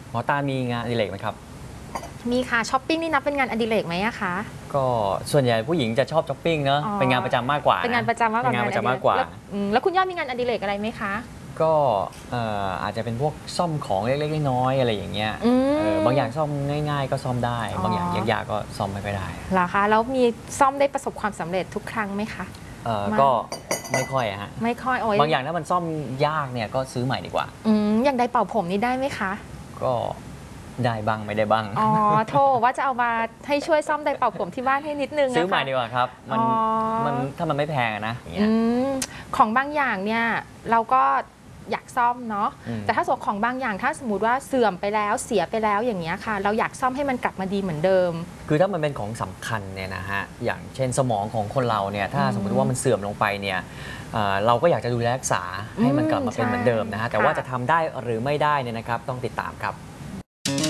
หมอตามีงานอดิเรกไหมครับมีค่ะช้อปปิ้งนี่นับเป็นงานอดิเรกไหมอะคะก็ส่วนใหญ่ผู้หญิงจะชอบช้อปปิ้งเนอะเป็นงานประจำมากกว่าเป็นงานประจำมากกว่าเป็นงานประจำมากกว่าแล้วคุณย่ามีงานอดิเรกอะไรไหมคะก็อาจจะเป็นพวกซ่อมของเล็กๆน้อยๆอะไรอย่างเงี้ยบางอย่างซ่อมง่ายๆก็ซ่อมได้บางอย่างยากๆก็ซ่อมไม่ค่อยได้เหรอคะแล้วมีซ่อมได้ประสบความสำเร็จทุกครั้งไหมคะก็ไม่ค่อยฮะไม่ค่อยบางอย่างถ้ามันซ่อมยากเนี่ยก็ซื้อใหม่ดีกว่าอย่างไดร์เป่าผมนี่ได้ไหมคะก็ได้บ้างไม่ได้บ้างอ๋อโทรว่าจะเอามาให้ช่วยซ่อมไดร์เป่าผมที่บ้านให้นิดนึงซื้อใหม่ดีกว่าครับมันถ้ามันไม่แพงนะอย่างเงี้ยของบางอย่างเนี่ยเราก็อยากซ่อมเนาะแต่ถ้าส่วนของบางอย่างถ้าสมมติว่าเสื่อมไปแล้วเสียไปแล้วอย่างเงี้ยค่ะเราอยากซ่อมให้มันกลับมาดีเหมือนเดิมคือถ้ามันเป็นของสำคัญเนี่ยนะฮะอย่างเช่นสมองของคนเราเนี่ยถ้าสมมติว่ามันเสื่อมลงไปเนี่ยเราก็อยากจะดูแลรักษาให้มันกลับมาเป็นเหมือนเดิมนะฮะแต่ว่าจะทำได้หรือไม่ได้เนี่ยนะครับต้องติดตามครับ